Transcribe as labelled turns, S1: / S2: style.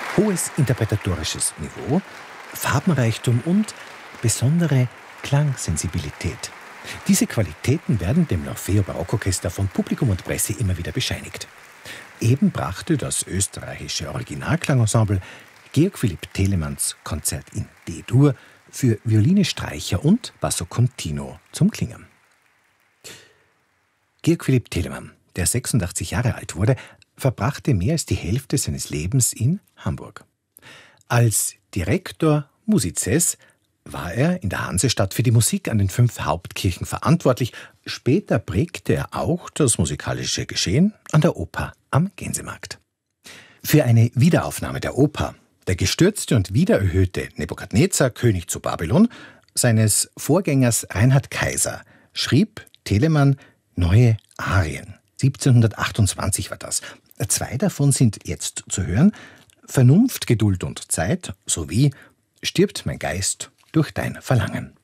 S1: Hohes interpretatorisches Niveau, Farbenreichtum und besondere Klangsensibilität. Diese Qualitäten werden dem L'Orfeo Barockorchester von Publikum und Presse immer wieder bescheinigt. Eben brachte das österreichische Originalklangensemble Georg Philipp Telemanns Konzert in D-Dur für Violine, Streicher und Basso Continuo zum Klingen. Georg Philipp Telemann, der 86 Jahre alt wurde, verbrachte mehr als die Hälfte seines Lebens in Hamburg. Als Director musices war er in der Hansestadt für die Musik an den 5 Hauptkirchen verantwortlich. Später prägte er auch das musikalische Geschehen an der Oper am Gänsemarkt. Für eine Wiederaufnahme der Oper Der gestürzte und wiedererhöhte Nebukadnezar, König zu Babylon, seines Vorgängers Reinhard Kaiser, schrieb Telemann neue Arien. 1728 war das. 2 davon sind jetzt zu hören: Vernunft, Geduld und Zeit sowie Stirbt mein Geist durch dein Verlangen.